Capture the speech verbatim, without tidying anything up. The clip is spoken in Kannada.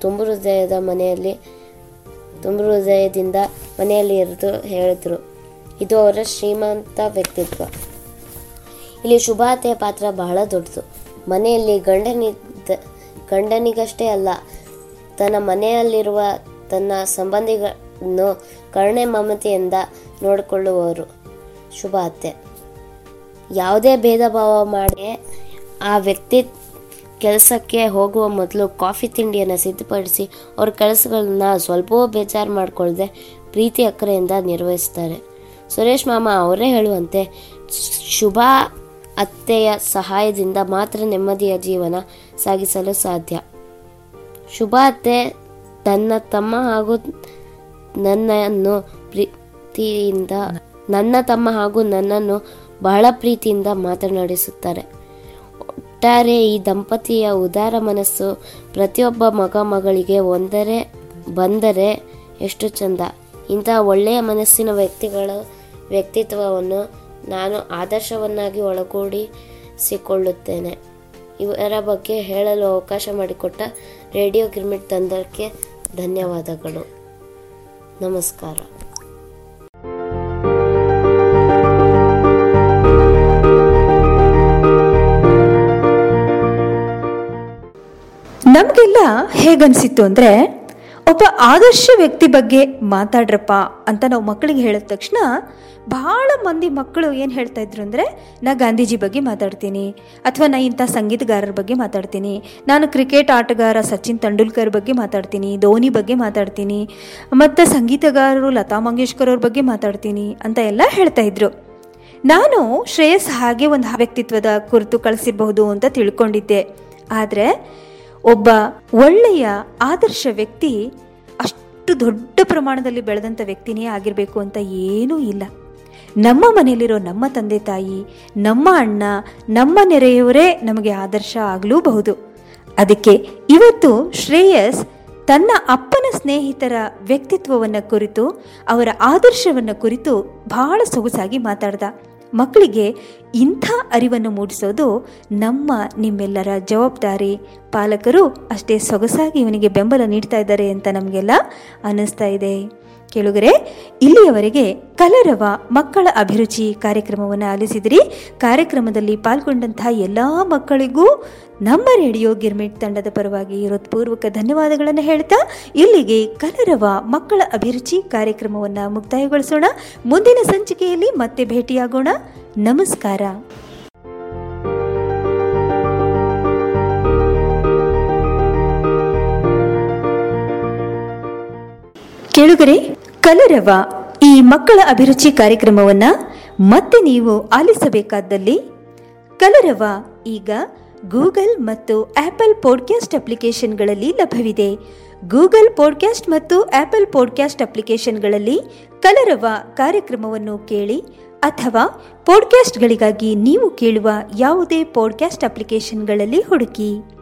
ತುಂಬು ಹೃದಯದ ಮನೆಯಲ್ಲಿ ತುಂಬು ಹೃದಯದಿಂದ ಮನೆಯಲ್ಲಿ ಇರಿದು ಹೇಳಿದರು. ಇದು ಅವರ ಶ್ರೀಮಂತ ವ್ಯಕ್ತಿತ್ವ. ಇಲ್ಲಿ ಶುಭಾತೆಯ ಪಾತ್ರ ಬಹಳ ದೊಡ್ಡದು. ಮನೆಯಲ್ಲಿ ಗಂಡನಿದ್ದ ಗಂಡನಿಗಷ್ಟೇ ಅಲ್ಲ, ತನ್ನ ಮನೆಯಲ್ಲಿರುವ ತನ್ನ ಸಂಬಂಧಿಗಳನ್ನು ಕರುಣೆ ಮಮತೆಯಿಂದ ನೋಡಿಕೊಳ್ಳುವವರು ಶುಭಾತೆ. ಯಾವುದೇ ಭೇದ ಭಾವ ಮಾಡಿ ಆ ವ್ಯಕ್ತಿ ಕೆಲಸಕ್ಕೆ ಹೋಗುವ ಮೊದಲು ಕಾಫಿ ತಿಂಡಿಯನ್ನು ಸಿದ್ಧಪಡಿಸಿ ಅವ್ರ ಕೆಲಸಗಳನ್ನ ಸ್ವಲ್ಪವೂ ಬೇಜಾರು ಮಾಡಿಕೊಳ್ಳದೆ ಪ್ರೀತಿ ಅಕ್ಕರೆಯಿಂದ ನಿರ್ವಹಿಸ್ತಾರೆ. ಸುರೇಶ್ ಮಾಮ ಅವರೇ ಹೇಳುವಂತೆ, ಶುಭ ಅತ್ತೆಯ ಸಹಾಯದಿಂದ ಮಾತ್ರ ನೆಮ್ಮದಿಯ ಜೀವನ ಸಾಗಿಸಲು ಸಾಧ್ಯ. ಶುಭ ಅತ್ತೆ ತನ್ನ ತಮ್ಮ ಹಾಗೂ ನನ್ನನ್ನು ಪ್ರೀತಿಯಿಂದ ನನ್ನ ತಮ್ಮ ಹಾಗೂ ನನ್ನನ್ನು ಬಹಳ ಪ್ರೀತಿಯಿಂದ ಮಾತನಾಡಿಸುತ್ತಾರೆ. ಒಟ್ಟಾರೆ ಈ ದಂಪತಿಯ ಉದಾರ ಮನಸ್ಸು ಪ್ರತಿಯೊಬ್ಬ ಮಗ ಮಗಳಿಗೆ ಒಂದರೆ ಬಂದರೆ ಎಷ್ಟು ಚಂದ. ಇಂತಹ ಒಳ್ಳೆಯ ಮನಸ್ಸಿನ ವ್ಯಕ್ತಿಗಳ ವ್ಯಕ್ತಿತ್ವವನ್ನು ನಾನು ಆದರ್ಶವನ್ನಾಗಿ ಒಳಗೂಡಿಸಿಕೊಳ್ಳುತ್ತೇನೆ. ಇವರ ಬಗ್ಗೆ ಹೇಳಲು ಅವಕಾಶ ಮಾಡಿಕೊಟ್ಟ ರೇಡಿಯೋ ಗಿರ್ಮಿಟ್ ತಂಡಕ್ಕೆ ಧನ್ಯವಾದಗಳು. ನಮಸ್ಕಾರ. ನಮಗೆಲ್ಲ ಹೇಗನ್ಸಿತ್ತು ಅಂದರೆ, ಒಬ್ಬ ಆದರ್ಶ ವ್ಯಕ್ತಿ ಬಗ್ಗೆ ಮಾತಾಡ್ರಪ್ಪ ಅಂತ ನಾವು ಮಕ್ಕಳಿಗೆ ಹೇಳಿದ ತಕ್ಷಣ ಬಹಳ ಮಂದಿ ಮಕ್ಕಳು ಏನು ಹೇಳ್ತಾ ಇದ್ರು ಅಂದರೆ, ನಾ ಗಾಂಧೀಜಿ ಬಗ್ಗೆ ಮಾತಾಡ್ತೀನಿ, ಅಥವಾ ನಾ ಇಂಥ ಸಂಗೀತಗಾರರ ಬಗ್ಗೆ ಮಾತಾಡ್ತೀನಿ, ನಾನು ಕ್ರಿಕೆಟ್ ಆಟಗಾರ ಸಚಿನ್ ತೆಂಡೂಲ್ಕರ್ ಬಗ್ಗೆ ಮಾತಾಡ್ತೀನಿ, ಧೋನಿ ಬಗ್ಗೆ ಮಾತಾಡ್ತೀನಿ, ಮತ್ತು ಸಂಗೀತಗಾರರು ಲತಾ ಮಂಗೇಶ್ಕರ್ ಅವ್ರ ಬಗ್ಗೆ ಮಾತಾಡ್ತೀನಿ ಅಂತ ಎಲ್ಲ ಹೇಳ್ತಾ ಇದ್ರು. ನಾನು ಶ್ರೇಯಸ್ ಹಾಗೆ ಒಂದು ವ್ಯಕ್ತಿತ್ವದ ಕುರಿತು ಕಳಿಸಿರಬಹುದು ಅಂತ ತಿಳ್ಕೊಂಡಿದ್ದೆ. ಆದರೆ ಒಬ್ಬ ಒಳ್ಳೆಯ ಆದರ್ಶ ವ್ಯಕ್ತಿ ಅಷ್ಟು ದೊಡ್ಡ ಪ್ರಮಾಣದಲ್ಲಿ ಬೆಳೆದಂಥ ವ್ಯಕ್ತಿನೇ ಆಗಿರಬೇಕು ಅಂತ ಏನೂ ಇಲ್ಲ. ನಮ್ಮ ಮನೆಯಲ್ಲಿರೋ ನಮ್ಮ ತಂದೆ ತಾಯಿ, ನಮ್ಮ ಅಣ್ಣ, ನಮ್ಮ ನೆರೆಯವರೇ ನಮಗೆ ಆದರ್ಶ ಆಗಲೂಬಹುದು. ಅದಕ್ಕೆ ಇವತ್ತು ಶ್ರೇಯಸ್ ತನ್ನ ಅಪ್ಪನ ಸ್ನೇಹಿತರ ವ್ಯಕ್ತಿತ್ವವನ್ನು ಕುರಿತು, ಅವರ ಆದರ್ಶವನ್ನು ಕುರಿತು ಬಹಳ ಸೊಗಸಾಗಿ ಮಾತಾಡ್ದ. ಮಕ್ಕಳಿಗೆ ಇಂಥ ಅರಿವನ್ನು ಮೂಡಿಸೋದು ನಮ್ಮ ನಿಮ್ಮೆಲ್ಲರ ಜವಾಬ್ದಾರಿ. ಪಾಲಕರು ಅಷ್ಟೇ ಸೊಗಸಾಗಿ ಇವನಿಗೆ ಬೆಂಬಲ ನೀಡ್ತಾ ಇದ್ದಾರೆ ಅಂತ ನಮಗೆಲ್ಲ ಅನ್ನಿಸ್ತಾ ಇದೆ. ಕೇಳುಗರೆ, ಇಲ್ಲಿಯವರೆಗೆ ಕಲರವ ಮಕ್ಕಳ ಅಭಿರುಚಿ ಕಾರ್ಯಕ್ರಮವನ್ನು ಆಲಿಸಿದ್ರಿ. ಕಾರ್ಯಕ್ರಮದಲ್ಲಿ ಪಾಲ್ಗೊಂಡಂತಹ ಎಲ್ಲ ಮಕ್ಕಳಿಗೂ ನಮ್ಮ ರೇಡಿಯೋ ಗಿರ್ಮಿಟ್ ತಂಡದ ಪರವಾಗಿ ಹೃತ್ಪೂರ್ವಕ ಧನ್ಯವಾದಗಳನ್ನು ಹೇಳ್ತಾ ಇಲ್ಲಿಗೆ ಕಲರವ ಮಕ್ಕಳ ಅಭಿರುಚಿ ಕಾರ್ಯಕ್ರಮವನ್ನು ಮುಕ್ತಾಯಗೊಳಿಸೋಣ. ಮುಂದಿನ ಸಂಚಿಕೆಯಲ್ಲಿ ಮತ್ತೆ ಭೇಟಿಯಾಗೋಣ. ನಮಸ್ಕಾರ. ಕೇಳುಗರೆ, ಕಲರವ ಈ ಮಕ್ಕಳ ಅಭಿರುಚಿ ಕಾರ್ಯಕ್ರಮವನ್ನ ಮತ್ತೆ ನೀವು ಆಲಿಸಬೇಕಾದಲ್ಲಿ ಕಲರವ ಈಗ ಗೂಗಲ್ ಮತ್ತು ಆಪಲ್ ಪಾಡ್ಕಾಸ್ಟ್ ಅಪ್ಲಿಕೇಶನ್ಗಳಲ್ಲಿ ಲಭ್ಯವಿದೆ. ಗೂಗಲ್ ಪಾಡ್ಕಾಸ್ಟ್ ಮತ್ತು ಆಪಲ್ ಪಾಡ್ಕಾಸ್ಟ್ ಅಪ್ಲಿಕೇಶನ್ಗಳಲ್ಲಿ ಕಲರವ ಕಾರ್ಯಕ್ರಮವನ್ನು ಕೇಳಿ, ಅಥವಾ ಪಾಡ್ಕಾಸ್ಟ್ಗಳಿಗಾಗಿ ನೀವು ಕೇಳುವ ಯಾವುದೇ ಪಾಡ್ಕಾಸ್ಟ್ ಅಪ್ಲಿಕೇಶನ್ಗಳಲ್ಲಿ ಹುಡುಕಿ.